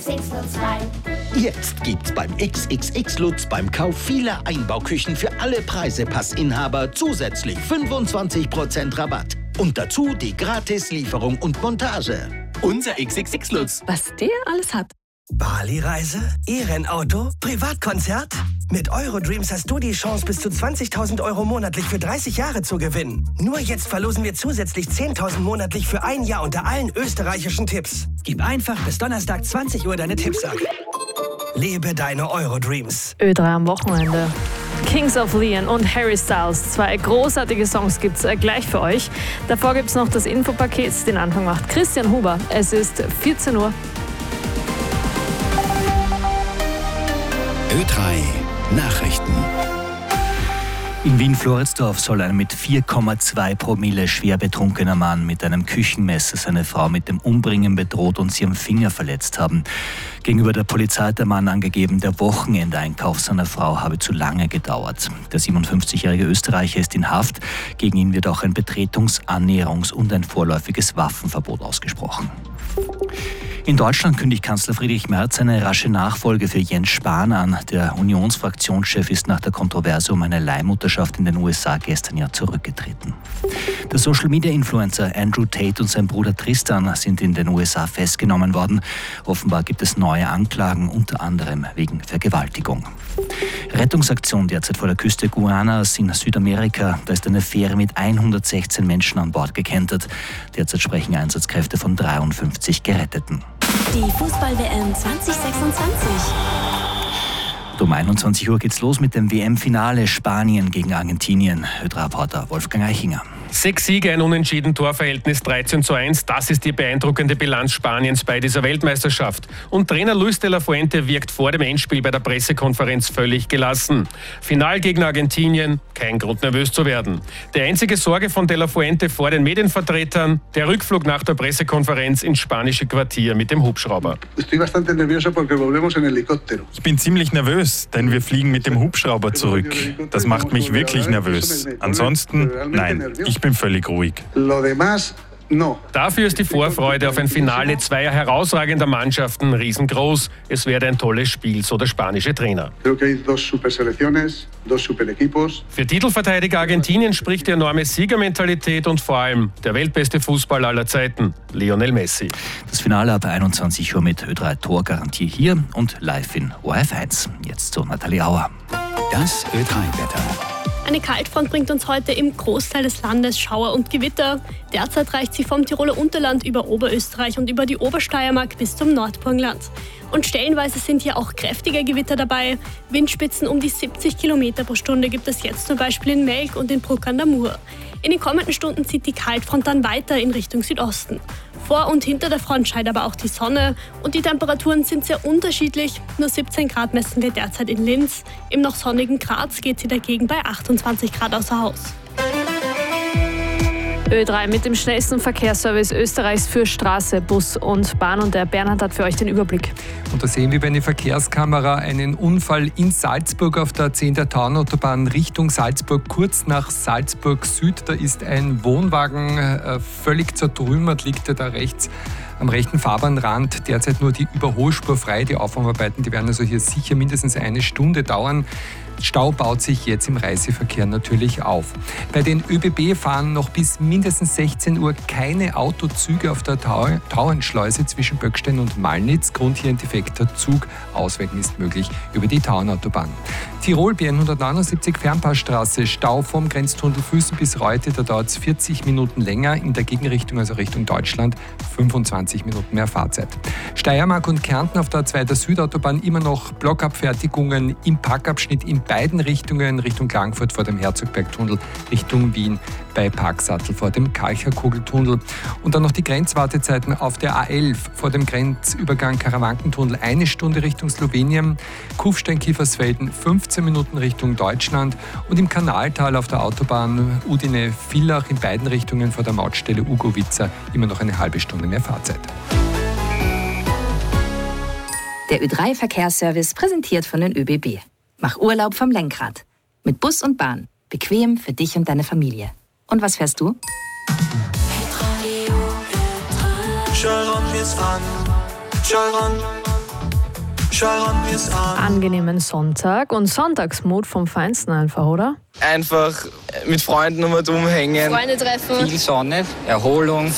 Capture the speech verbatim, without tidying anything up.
X X Lutz rein. Jetzt gibt's beim X X X Lutz beim Kauf vieler Einbauküchen für alle Preisepassinhaber zusätzlich fünfundzwanzig Prozent Rabatt. Und dazu die Gratis-Lieferung und Montage. Unser X X X Lutz. Was der alles hat. Bali-Reise? E-Rennauto? Privatkonzert? Mit Eurodreams hast du die Chance, bis zu zwanzigtausend Euro monatlich für dreißig Jahre zu gewinnen. Nur jetzt verlosen wir zusätzlich zehntausend monatlich für ein Jahr unter allen österreichischen Tipps. Gib einfach bis Donnerstag zwanzig Uhr deine Tipps ab. Lebe deine Eurodreams. Ö drei am Wochenende. Kings of Leon und Harry Styles. Zwei großartige Songs gibt's gleich für euch. Davor gibt's noch das Infopaket. Den Anfang macht Christian Huber. Es ist vierzehn Uhr. Ö drei Nachrichten. In Wien-Floridsdorf soll ein mit vier Komma zwei Promille schwer betrunkener Mann mit einem Küchenmesser seine Frau mit dem Umbringen bedroht und sie am Finger verletzt haben. Gegenüber der Polizei hat der Mann angegeben, der Wochenendeinkauf seiner Frau habe zu lange gedauert. Der siebenundfünfzigjährige Österreicher ist in Haft. Gegen ihn wird auch ein Betretungs-, Annäherungs- und ein vorläufiges Waffenverbot ausgesprochen. In Deutschland kündigt Kanzler Friedrich Merz eine rasche Nachfolge für Jens Spahn an. Der Unionsfraktionschef ist nach der Kontroverse um eine Leihmutterschaft in den U S A gestern ja zurückgetreten. Der Social-Media-Influencer Andrew Tate und sein Bruder Tristan sind in den U S A festgenommen worden. Offenbar gibt es neue Anklagen, unter anderem wegen Vergewaltigung. Rettungsaktion derzeit vor der Küste Guanas in Südamerika. Da ist eine Fähre mit hundertsechzehn Menschen an Bord gekentert. Derzeit sprechen Einsatzkräfte von dreiundfünfzig Geretteten. Die Fußball-W M zwanzig sechsundzwanzig. Um einundzwanzig Uhr geht's los mit dem W M-Finale Spanien gegen Argentinien. Ö drei Reporter Wolfgang Eichinger. Sechs Siege, ein unentschieden, Torverhältnis dreizehn zu eins. Das ist die beeindruckende Bilanz Spaniens bei dieser Weltmeisterschaft. Und Trainer Luis de la Fuente wirkt vor dem Endspiel bei der Pressekonferenz völlig gelassen. Final gegen Argentinien, kein Grund nervös zu werden. Die einzige Sorge von de la Fuente vor den Medienvertretern, der Rückflug nach der Pressekonferenz ins spanische Quartier mit dem Hubschrauber. Ich bin ziemlich nervös, denn wir fliegen mit dem Hubschrauber zurück. Das macht mich wirklich nervös. Ansonsten, nein, ich bin völlig ruhig. Dafür ist die Vorfreude auf ein Finale zweier herausragender Mannschaften riesengroß. Es werde ein tolles Spiel, so der spanische Trainer. Für Titelverteidiger Argentinien spricht die enorme Siegermentalität und vor allem der weltbeste Fußballer aller Zeiten, Lionel Messi. Das Finale ab einundzwanzig Uhr mit Ö drei Torgarantie hier und live in O R F eins. Jetzt zu Nathalie Auer. Das Ö drei Wetter. Eine Kaltfront bringt uns heute im Großteil des Landes Schauer und Gewitter. Derzeit reicht sie vom Tiroler Unterland über Oberösterreich und über die Obersteiermark bis zum Nordburgenland. Und stellenweise sind hier auch kräftige Gewitter dabei. Windspitzen um die siebzig Kilometer pro Stunde gibt es jetzt zum Beispiel in Melk und in Bruck an der Mur. In den kommenden Stunden zieht die Kaltfront dann weiter in Richtung Südosten. Vor und hinter der Front scheint aber auch die Sonne und die Temperaturen sind sehr unterschiedlich. Nur siebzehn Grad messen wir derzeit in Linz. Im noch sonnigen Graz geht sie dagegen bei achtundzwanzig Grad außer Haus. Ö drei mit dem schnellsten Verkehrsservice Österreichs für Straße, Bus und Bahn. Und der Bernhard hat für euch den Überblick. Und da sehen wir über eine Verkehrskamera einen Unfall in Salzburg auf der A zehn der Taunautobahn Richtung Salzburg, kurz nach Salzburg Süd. Da ist ein Wohnwagen äh, völlig zertrümmert, liegt er da rechts am rechten Fahrbahnrand. Derzeit nur die Überholspur frei. Die Aufräumarbeiten, die werden also hier sicher mindestens eine Stunde dauern. Stau baut sich jetzt im Reiseverkehr natürlich auf. Bei den ÖBB fahren noch bis mindestens sechzehn Uhr keine Autozüge auf der Tau- Tauernschleuse zwischen Böckstein und Malnitz. Grund hier ein defekter Zug. Ausweichen ist möglich über die Tauernautobahn. Tirol B N hundertneunundsiebzig Fernpassstraße, Stau vom Grenztunnel Füssen bis Reute, da dauert es vierzig Minuten länger. In der Gegenrichtung, also Richtung Deutschland, fünfundzwanzig Minuten mehr Fahrzeit. Steiermark und Kärnten auf der A zwei der Südautobahn immer noch Blockabfertigungen im Parkabschnitt in beiden Richtungen, Richtung Klagenfurt vor dem Herzogbergtunnel, Richtung Wien bei Parksattel vor dem Kalcher-Kugeltunnel. Und dann noch die Grenzwartezeiten auf der A elf vor dem Grenzübergang Karawankentunnel, eine Stunde Richtung Slowenien, Kufstein-Kiefersfelden, fünfzehn Minuten Richtung Deutschland und im Kanaltal auf der Autobahn Udine-Villach in beiden Richtungen vor der Mautstelle Ugovica immer noch eine halbe Stunde mehr Fahrzeit. Der Ö drei Verkehrsservice präsentiert von den ÖBB. Mach Urlaub vom Lenkrad. Mit Bus und Bahn. Bequem für dich und deine Familie. Und was fährst du? Chevron ist an. Chevron Angenehmen Sonntag und Sonntagsmut vom Feinsten einfach, oder? Einfach mit Freunden um und umhängen. Freunde treffen. Viel Sonne, Erholung.